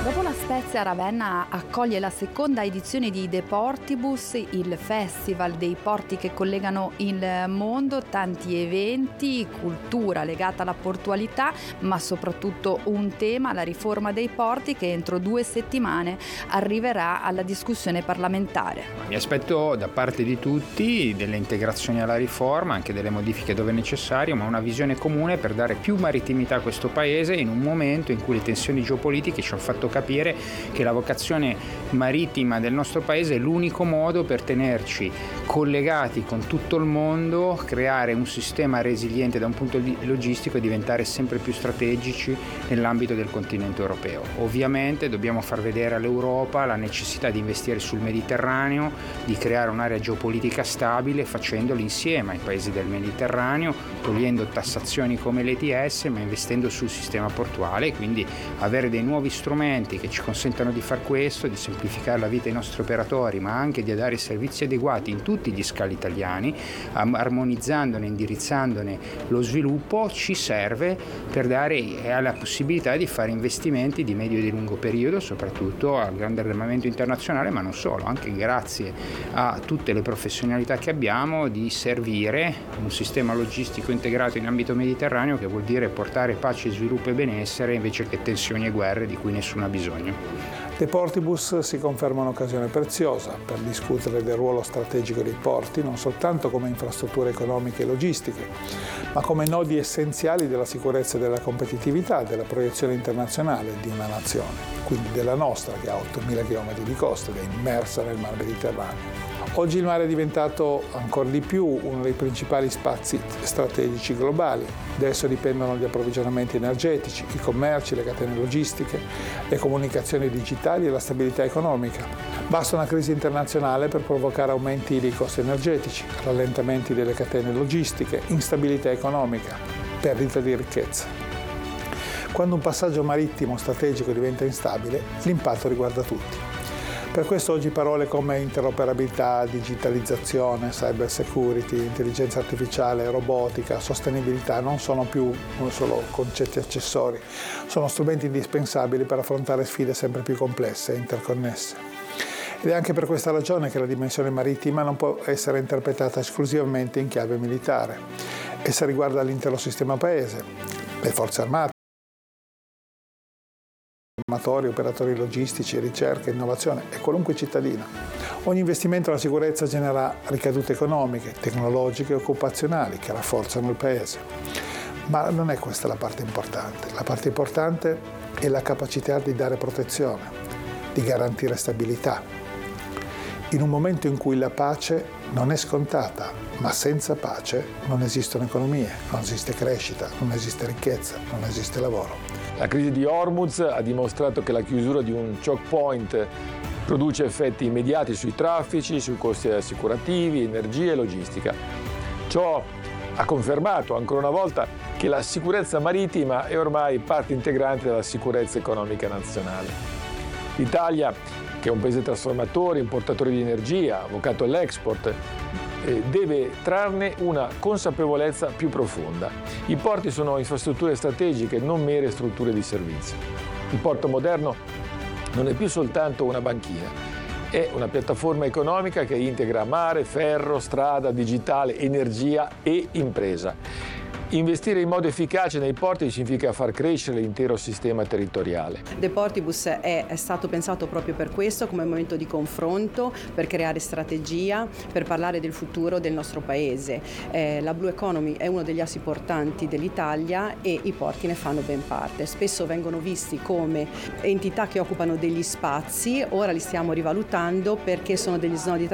Dopo La Spezia, Ravenna accoglie la seconda edizione di Deportibus, il festival dei porti che collegano il mondo, tanti eventi, cultura legata alla portualità, ma soprattutto un tema, la riforma dei porti, che entro 2 settimane arriverà alla discussione parlamentare. Mi aspetto da parte di tutti delle integrazioni alla riforma, anche delle modifiche dove necessario, ma una visione comune per dare più marittimità a questo Paese in un momento in cui le tensioni geopolitiche ci hanno fatto capire che la vocazione marittima del nostro Paese è l'unico modo per tenerci collegati con tutto il mondo, creare un sistema resiliente da un punto logistico e diventare sempre più strategici nell'ambito del continente europeo. Ovviamente dobbiamo far vedere all'Europa la necessità di investire sul Mediterraneo, di creare un'area geopolitica stabile facendolo insieme ai paesi del Mediterraneo, togliendo tassazioni come l'ETS, ma investendo sul sistema portuale, quindi avere dei nuovi strumenti che ci consentano di far questo, di semplificare la vita ai nostri operatori, ma anche di dare servizi adeguati in tutti gli scali italiani, armonizzandone, indirizzandone lo sviluppo, ci serve per dare la possibilità di fare investimenti di medio e di lungo periodo, soprattutto al grande armamento internazionale, ma non solo, anche grazie a tutte le professionalità che abbiamo, di servire un sistema logistico integrato in ambito mediterraneo, che vuol dire portare pace, sviluppo e benessere invece che tensioni e guerre di cui nessuno ha bisogno. Deportibus si conferma un'occasione preziosa per discutere del ruolo strategico dei porti, non soltanto come infrastrutture economiche e logistiche, ma come nodi essenziali della sicurezza e della competitività, della proiezione internazionale di una nazione, quindi della nostra, che ha 8.000 km di costa ed è immersa nel mar Mediterraneo. Oggi il mare è diventato ancora di più uno dei principali spazi strategici globali. Da esso dipendono gli approvvigionamenti energetici, i commerci, le catene logistiche, le comunicazioni digitali e la stabilità economica. Basta una crisi internazionale per provocare aumenti dei costi energetici, rallentamenti delle catene logistiche, instabilità economica, perdita di ricchezza. Quando un passaggio marittimo strategico diventa instabile, l'impatto riguarda tutti. Per questo oggi parole come interoperabilità, digitalizzazione, cyber security, intelligenza artificiale, robotica, sostenibilità non sono più solo concetti accessori, sono strumenti indispensabili per affrontare sfide sempre più complesse e interconnesse. Ed è anche per questa ragione che la dimensione marittima non può essere interpretata esclusivamente in chiave militare. Essa riguarda l'intero sistema paese, le forze armate, operatori logistici, ricerca, innovazione e qualunque cittadino. Ogni investimento nella sicurezza genera ricadute economiche, tecnologiche e occupazionali che rafforzano il Paese. Ma non è questa la parte importante. La parte importante è la capacità di dare protezione, di garantire stabilità. In un momento in cui la pace non è scontata, ma senza pace non esistono economie, non esiste crescita, non esiste ricchezza, non esiste lavoro. La crisi di Hormuz ha dimostrato che la chiusura di un choke point produce effetti immediati sui traffici, sui costi assicurativi, energia e logistica. Ciò ha confermato ancora una volta che la sicurezza marittima è ormai parte integrante della sicurezza economica nazionale. L'Italia, che è un paese trasformatore, importatore di energia, vocato all'export, deve trarne una consapevolezza più profonda. I porti sono infrastrutture strategiche, non mere strutture di servizio. Il porto moderno non è più soltanto una banchina, è una piattaforma economica che integra mare, ferro, strada, digitale, energia e impresa. Investire in modo efficace nei porti significa far crescere l'intero sistema territoriale. Deportibus è stato pensato proprio per questo, come momento di confronto, per creare strategia, per parlare del futuro del nostro Paese. La Blue Economy è uno degli assi portanti dell'Italia e i porti ne fanno ben parte. Spesso vengono visti come entità che occupano degli spazi, ora li stiamo rivalutando perché sono degli snodi